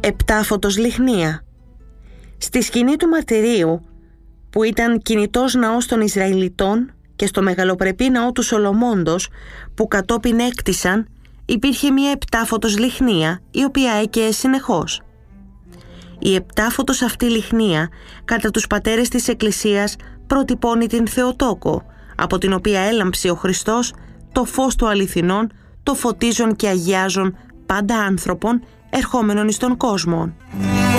επτάφωτος λιχνία. Στη σκηνή του μαρτυρίου, που ήταν κινητός ναός των Ισραηλιτών, και στο μεγαλοπρεπή ναό του Σολομώντος, που κατόπιν έκτισαν, υπήρχε μία επτάφωτος λιχνία, η οποία έκαιε συνεχώς. Η επτάφωτος αυτή λιχνία, κατά τους πατέρες της Εκκλησίας, προτυπώνει την Θεοτόκο, από την οποία έλαμψε ο Χριστός, το φως του αληθινών, το φωτίζον και αγιάζον πάντα άνθρωπον, ερχόμενον εις τον κόσμο.